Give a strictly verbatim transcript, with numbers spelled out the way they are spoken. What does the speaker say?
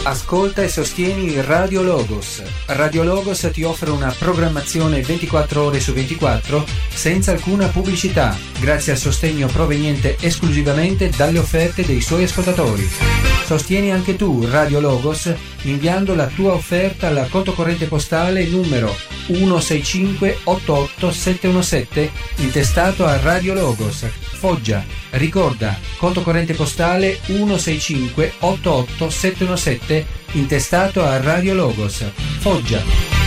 Ascolta e sostieni Radio Logos. Radio Logos ti offre una programmazione ventiquattro ore su ventiquattro senza alcuna pubblicità, grazie al sostegno proveniente esclusivamente dalle offerte dei suoi ascoltatori. Sostieni anche tu Radio Logos inviando la tua offerta al conto corrente postale numero uno sei cinque otto otto sette uno sette intestato a Radio Logos, Foggia. Ricorda, conto corrente postale uno sei cinque otto otto sette uno sette intestato a Radio Logos, Foggia.